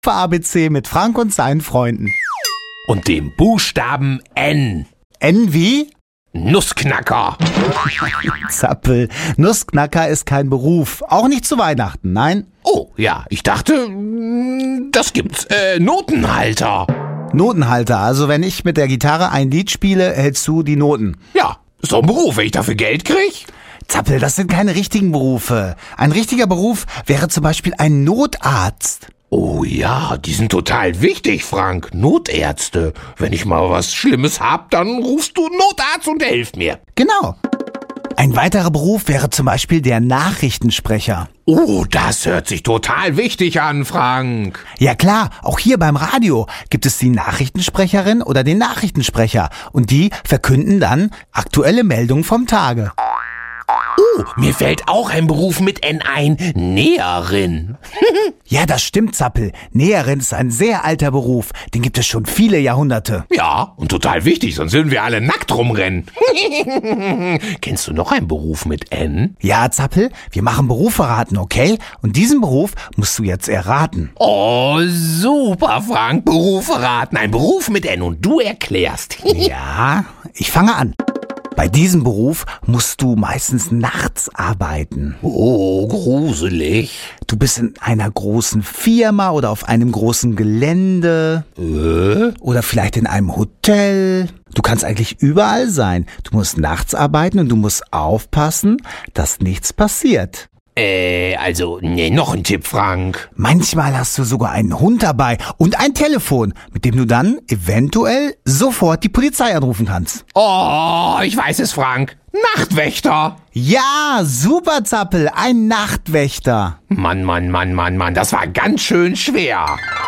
ABC mit Frank und seinen Freunden. Und dem Buchstaben N. N wie? Nussknacker. Zappel, Nussknacker ist kein Beruf. Auch nicht zu Weihnachten, nein? Oh, ja, ich dachte, das gibt's. Notenhalter. Notenhalter, also wenn ich mit der Gitarre ein Lied spiele, hältst du die Noten. Ja, ist doch ein Beruf, wenn ich dafür Geld krieg. Zappel, das sind keine richtigen Berufe. Ein richtiger Beruf wäre zum Beispiel ein Notarzt. Oh ja, die sind total wichtig, Frank. Notärzte. Wenn ich mal was Schlimmes hab, dann rufst du einen Notarzt und der hilft mir. Genau. Ein weiterer Beruf wäre zum Beispiel der Nachrichtensprecher. Oh, das hört sich total wichtig an, Frank. Ja klar, auch hier beim Radio gibt es die Nachrichtensprecherin oder den Nachrichtensprecher. Und die verkünden dann aktuelle Meldungen vom Tage. Oh, mir fällt auch ein Beruf mit N ein. Näherin. Ja, das stimmt, Zappel. Näherin ist ein sehr alter Beruf. Den gibt es schon viele Jahrhunderte. Ja, und total wichtig, sonst würden wir alle nackt rumrennen. Kennst du noch einen Beruf mit N? Ja, Zappel, wir machen Berufe raten, okay? Und diesen Beruf musst du jetzt erraten. Oh, super, Frank. Berufe raten. Ein Beruf mit N und du erklärst. Ja, ich fange an. Bei diesem Beruf musst du meistens nachts arbeiten. Oh, gruselig. Du bist in einer großen Firma oder auf einem großen Gelände. Oder vielleicht in einem Hotel. Du kannst eigentlich überall sein. Du musst nachts arbeiten und du musst aufpassen, dass nichts passiert. Noch ein Tipp, Frank. Manchmal hast du sogar einen Hund dabei und ein Telefon, mit dem du dann eventuell sofort die Polizei anrufen kannst. Oh, ich weiß es, Frank. Nachtwächter. Ja, super, Zappel, ein Nachtwächter. Mann, das war ganz schön schwer.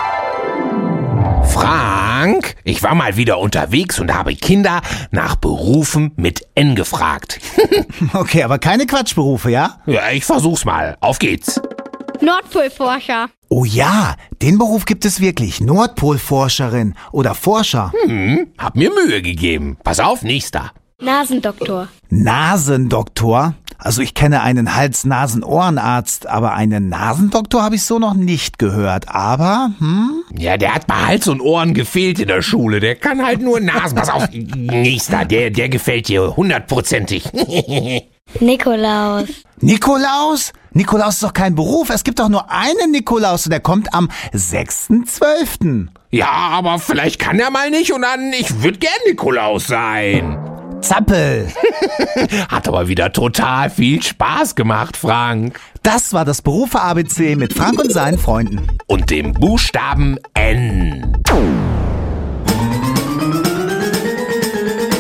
Frank, ich war mal wieder unterwegs und habe Kinder nach Berufen mit N gefragt. Okay, aber keine Quatschberufe, ja? Ja, ich versuch's mal. Auf geht's. Nordpolforscher. Oh ja, den Beruf gibt es wirklich. Nordpolforscherin oder Forscher. Hab mir Mühe gegeben. Pass auf, nächster. Nasendoktor. Nasendoktor? Also ich kenne einen Hals-Nasen-Ohrenarzt, aber einen Nasendoktor habe ich so noch nicht gehört. Aber, Ja, der hat bei Hals und Ohren gefehlt in der Schule. Der kann halt nur Nasen. Pass auf, nächster. Der gefällt dir 100%. Nikolaus. Nikolaus? Nikolaus ist doch kein Beruf. Es gibt doch nur einen Nikolaus und der kommt am 6.12. Ja, aber vielleicht kann er mal nicht und dann, ich würde gern Nikolaus sein. Zappel. Hat aber wieder total viel Spaß gemacht, Frank. Das war das Berufe ABC mit Frank und seinen Freunden. Und dem Buchstaben N.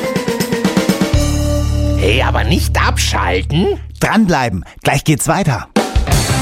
Hey, aber nicht abschalten. Dranbleiben, gleich geht's weiter.